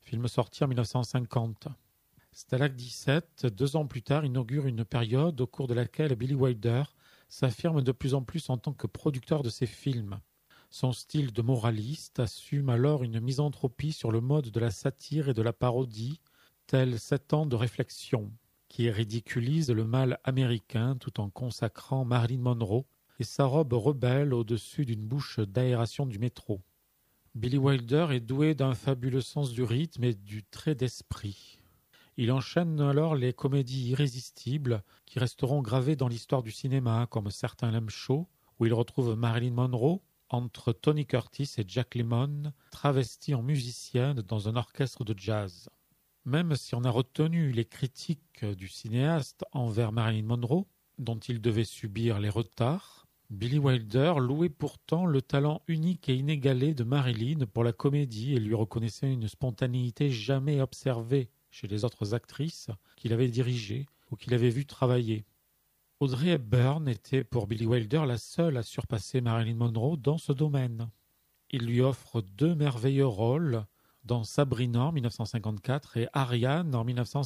film sorti en 1950. Stalag 17, 2 ans plus tard, inaugure une période au cours de laquelle Billy Wilder s'affirme de plus en plus en tant que producteur de ses films. Son style de moraliste assume alors une misanthropie sur le mode de la satire et de la parodie, tel 7 ans de réflexion, qui ridiculise le mal américain tout en consacrant Marilyn Monroe et sa robe rebelle au-dessus d'une bouche d'aération du métro. Billy Wilder est doué d'un fabuleux sens du rythme et du trait d'esprit. Il enchaîne alors les comédies irrésistibles qui resteront gravées dans l'histoire du cinéma, comme Certain Lame Show, où il retrouve Marilyn Monroe entre Tony Curtis et Jack Lemmon, travestis en musicienne dans un orchestre de jazz. Même si on a retenu les critiques du cinéaste envers Marilyn Monroe, dont il devait subir les retards, Billy Wilder louait pourtant le talent unique et inégalé de Marilyn pour la comédie et lui reconnaissait une spontanéité jamais observée chez les autres actrices qu'il avait dirigées ou qu'il avait vues travailler. Audrey Hepburn était pour Billy Wilder la seule à surpasser Marilyn Monroe dans ce domaine. Il lui offre 2 merveilleux rôles dans Sabrina en 1954 et Ariane en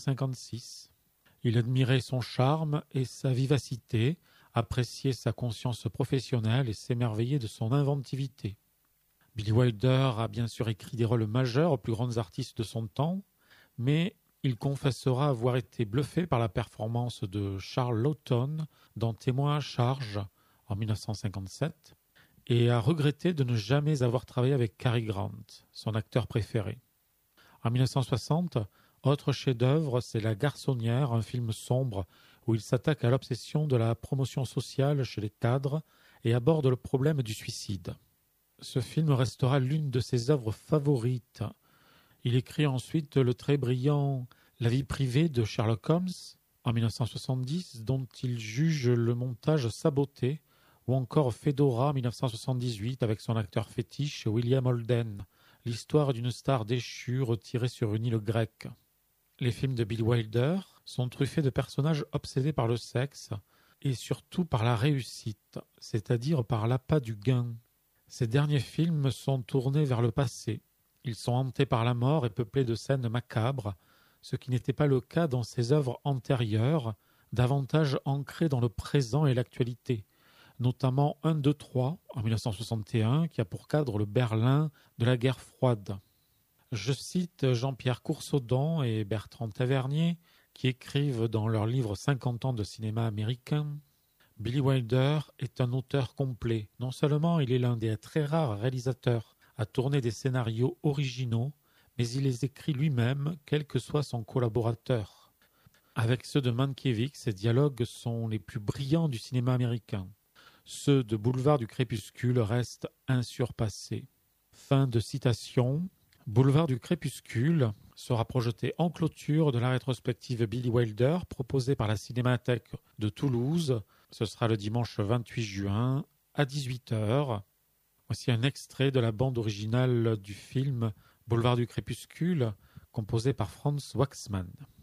1956. Il admirait son charme et sa vivacité, appréciait sa conscience professionnelle et s'émerveillait de son inventivité. Billy Wilder a bien sûr écrit des rôles majeurs aux plus grandes artistes de son temps, mais il confessera avoir été bluffé par la performance de Charles Laughton dans Témoin à charge en 1957 et a regretté de ne jamais avoir travaillé avec Cary Grant, son acteur préféré. En 1960, autre chef-d'œuvre, c'est La Garçonnière, un film sombre où il s'attaque à l'obsession de la promotion sociale chez les cadres et aborde le problème du suicide. Ce film restera l'une de ses œuvres favorites. Il écrit ensuite le très brillant La vie privée de Sherlock Holmes en 1970, dont il juge le montage saboté, ou encore Fedora en 1978 avec son acteur fétiche William Holden, l'histoire d'une star déchue retirée sur une île grecque. Les films de Billy Wilder sont truffés de personnages obsédés par le sexe et surtout par la réussite, c'est-à-dire par l'appât du gain. Ces derniers films sont tournés vers le passé. Ils sont hantés par la mort et peuplés de scènes macabres, ce qui n'était pas le cas dans ses œuvres antérieures, davantage ancrées dans le présent et l'actualité, notamment 1, 2, 3 en 1961, qui a pour cadre le Berlin de la guerre froide. Je cite Jean-Pierre Coursaudon et Bertrand Tavernier, qui écrivent dans leur livre 50 ans de cinéma américain. Billy Wilder est un auteur complet. Non seulement il est l'un des très rares réalisateurs à tourner des scénarios originaux, mais il les écrit lui-même, quel que soit son collaborateur. Avec ceux de Mankiewicz, ses dialogues sont les plus brillants du cinéma américain. Ceux de Boulevard du Crépuscule restent insurpassés. Fin de citation. Boulevard du Crépuscule sera projeté en clôture de la rétrospective Billy Wilder proposée par la Cinémathèque de Toulouse. Ce sera le dimanche 28 juin à 18h. Voici un extrait de la bande originale du film Boulevard du Crépuscule, composé par Franz Waxman.